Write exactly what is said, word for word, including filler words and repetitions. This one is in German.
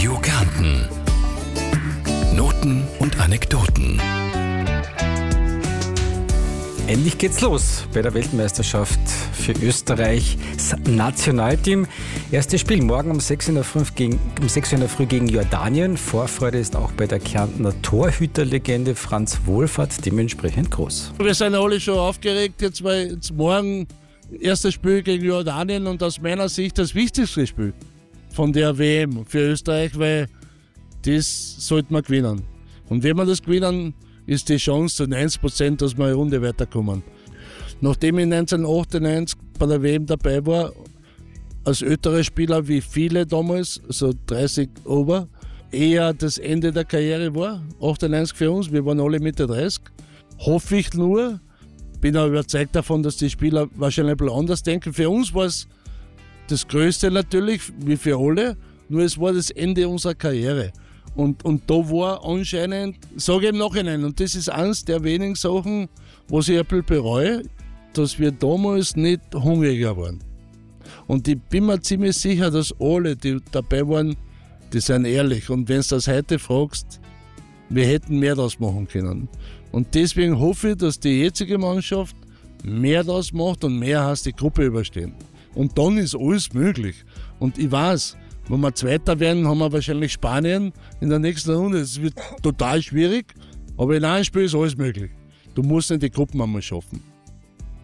Radio Kärnten. Noten und Anekdoten. Endlich geht's los bei der Weltmeisterschaft für Österreichs Nationalteam. Erstes Spiel morgen um sechs Uhr in der Früh gegen, um sechs Uhr in der Früh gegen Jordanien. Vorfreude ist auch bei der Kärntner Torhüterlegende Franz Wohlfahrt dementsprechend groß. Wir sind alle schon aufgeregt, jetzt, weil jetzt morgen erstes Spiel gegen Jordanien und aus meiner Sicht das wichtigste Spiel von der W M für Österreich, weil das sollte man gewinnen. Und wenn wir das gewinnen, ist die Chance zu neunzig Prozent, dass wir eine Runde weiterkommen. Nachdem ich neunzehnhundertachtundneunzig bei der W M dabei war, als älterer Spieler wie viele damals, so dreißig over, eher das Ende der Karriere war, achtundneunzig für uns, wir waren alle Mitte dreißig, hoffe ich nur, bin auch überzeugt davon, dass die Spieler wahrscheinlich ein bisschen anders denken. Für uns war es das Größte natürlich, wie für alle, nur es war das Ende unserer Karriere. Und, und da war anscheinend, sage ich im Nachhinein, und das ist eines der wenigen Sachen, was ich ein bisschen bereue, dass wir damals nicht hungriger waren. Und ich bin mir ziemlich sicher, dass alle, die dabei waren, die sind ehrlich. Und wenn du das heute fragst, wir hätten mehr daraus machen können. Und deswegen hoffe ich, dass die jetzige Mannschaft mehr daraus macht und mehr heißt die Gruppe überstehen. Und dann ist alles möglich. Und ich weiß, wenn wir Zweiter werden, haben wir wahrscheinlich Spanien in der nächsten Runde. Es wird total schwierig, aber in einem Spiel ist alles möglich. Du musst in die Gruppen einmal schaffen.